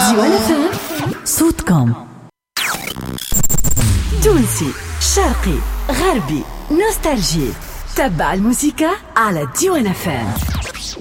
ديوان فام صوتكم تونسي شرقي غربي نوستالجي. تبع الموسيقى على ديوان فام.